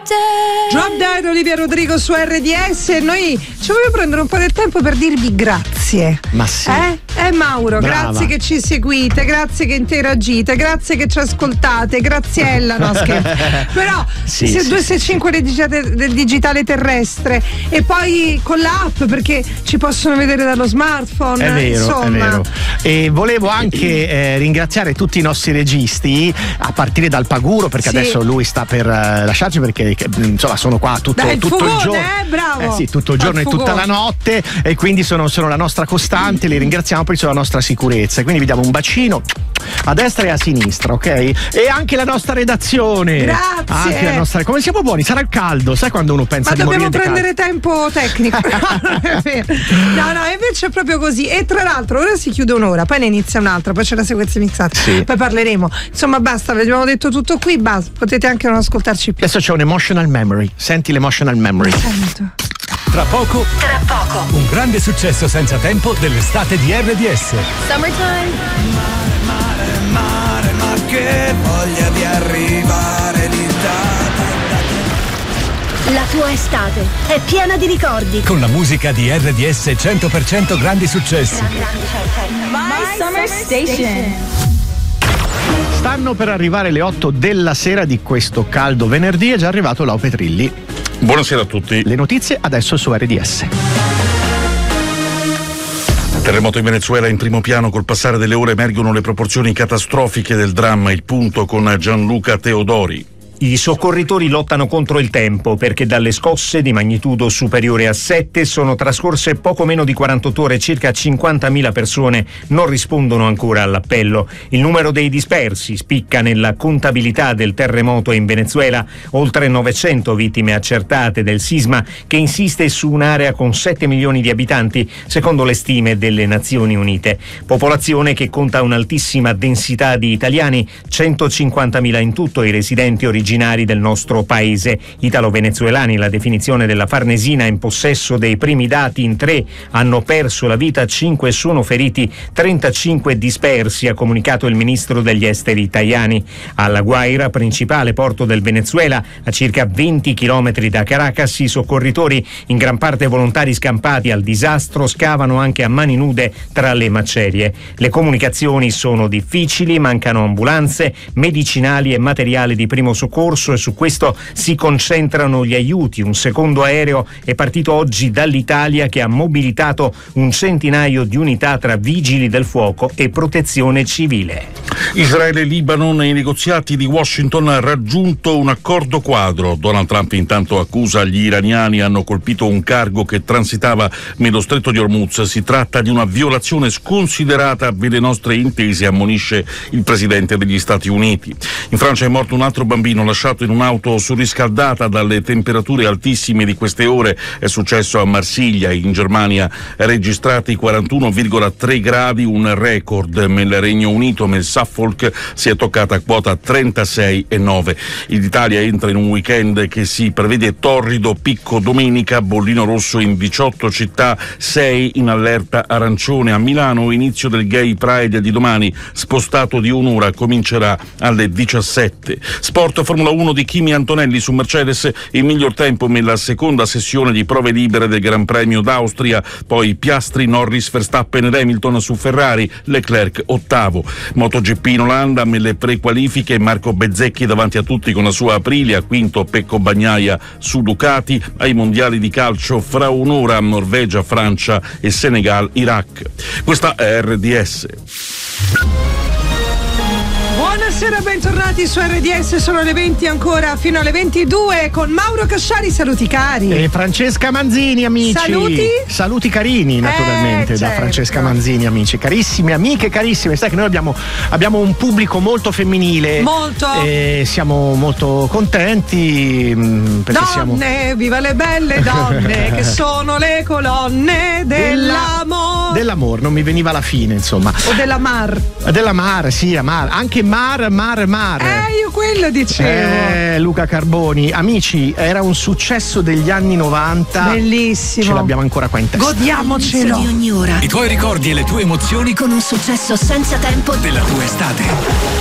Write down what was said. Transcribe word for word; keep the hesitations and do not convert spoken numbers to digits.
Drop Dead, Olivia Rodrigo su R D S. Noi ci vogliamo prendere un po' del tempo per dirvi grazie. Ma sì. Eh? Eh Mauro, Brava. grazie che ci seguite, grazie che interagite, grazie che ci ascoltate, graziella, no scherzo. Però Sì, se sì, due sì, sei cinque del digitale, del digitale terrestre e poi con l'app perché ci possono vedere dallo smartphone. È vero, insomma. è vero. E volevo anche eh, ringraziare tutti i nostri registi, a partire dal Paguro, perché Sì. adesso lui sta per uh, lasciarci, perché che, insomma sono qua tutto, Dai, il tutto fugone, il giorno. eh, bravo. Eh sì, tutto il giorno Al e tutta fugone. la notte, e quindi sono, sono la nostra costante, li ringraziamo per la nostra sicurezza. Quindi vi diamo un bacino a destra e a sinistra, ok? E anche la nostra redazione. Grazie. Anche la nostra. Come siamo buoni? Sarà il caldo, sai quando uno pensa Ma di dobbiamo morire di prendere tempo tecnico. No, non è vero. No, no, invece è proprio così. E tra l'altro ora si chiude un'ora, poi ne inizia un'altra, poi c'è la sequenza mixata. Sì. Poi parleremo. Insomma, basta, vi abbiamo detto tutto qui, basta. Potete anche non ascoltarci più. Adesso c'è un emotional memory. Senti l'emotional memory. Sento. Tra poco, Tra poco. un grande successo senza tempo dell'estate di R D S. Summertime. Mare, ma che voglia di arrivare lì da. La tua estate è piena di ricordi. Con la musica di R D S cento per cento grandi successi. My Summer Station. Stanno per arrivare le otto della sera di questo caldo venerdì. È già arrivato Lau Petrilli. Buonasera a tutti. Le notizie adesso su R D S. Terremoto in Venezuela in primo piano, col passare delle ore emergono le proporzioni catastrofiche del dramma. Il punto con Gianluca Teodori. I soccorritori lottano contro il tempo perché dalle scosse di magnitudo superiore a sette sono trascorse poco meno di quarantotto ore. Circa cinquantamila persone non rispondono ancora all'appello. Il numero dei dispersi spicca nella contabilità del terremoto in Venezuela. Oltre novecento vittime accertate del sisma, che insiste su un'area con sette milioni di abitanti, secondo le stime delle Nazioni Unite. Popolazione che conta un'altissima densità di italiani, centocinquantamila in tutto i residenti originari del nostro paese. Italo-venezuelani, la definizione della Farnesina, in possesso dei primi dati. In tre hanno perso la vita, cinque sono feriti, trentacinque dispersi, ha comunicato il ministro degli esteri Tajani. Alla Guaira, principale porto del Venezuela, a circa venti chilometri da Caracas, i soccorritori, in gran parte volontari scampati al disastro, scavano anche a mani nude tra le macerie. Le comunicazioni sono difficili, mancano ambulanze, medicinali e materiale di primo soccorso, e su questo si concentrano gli aiuti. Un secondo aereo è partito oggi dall'Italia, che ha mobilitato un centinaio di unità tra vigili del fuoco e protezione civile. Israele e Libano, nei negoziati di Washington, ha raggiunto un accordo quadro. Donald Trump intanto accusa gli iraniani hanno colpito un cargo che transitava nello stretto di Hormuz. Si tratta di una violazione sconsiderata delle nostre intese, ammonisce il presidente degli Stati Uniti. In Francia è morto un altro bambino lasciato in un'auto surriscaldata dalle temperature altissime di queste ore. È successo a Marsiglia, in Germania, registrati quarantuno virgola tre gradi, un record. Nel Regno Unito, nel Suffolk, si è toccata quota trentasei virgola nove. L'Italia entra in un weekend che si prevede torrido. Picco domenica, bollino rosso in diciotto città, sei in allerta arancione. A Milano inizio del Gay Pride di domani, spostato di un'ora, comincerà alle diciassette. Sport, Formula uno di Kimi Antonelli su Mercedes, il miglior tempo nella seconda sessione di prove libere del Gran Premio d'Austria, poi Piastri, Norris, Verstappen ed Hamilton su Ferrari, Leclerc ottavo. MotoGP in Olanda, nelle prequalifiche Marco Bezzecchi davanti a tutti con la sua Aprilia, quinto Pecco Bagnaia su Ducati. Ai mondiali di calcio fra un'ora, Norvegia, Francia e Senegal, Iraq. Questa è R D S. Buonasera, bentornati su R D S, sono le venti ancora, fino alle ventidue con Mauro Casciari, saluti cari. E Francesca Manzini, amici. Saluti. Saluti carini, naturalmente, Eh, da certo. Francesca Manzini, amici. Carissime amiche, carissime. Sai che noi abbiamo, abbiamo un pubblico molto femminile. Molto. E siamo molto contenti mh, perché siamo. Donne, viva le belle donne, che sono le colonne dell'amore. Dell'amore, non mi veniva la fine, insomma. O della mar. Della Mar, sì, Mar. Anche Mar, Mar, Mar. Eh, io quello dicevo. Eh, Luca Carboni. Amici, era un successo degli anni novanta. Bellissimo. Ce l'abbiamo ancora qua in testa. Godiamocelo. Di ogni ora. I tuoi ricordi e le tue emozioni Con un successo senza tempo della tua estate.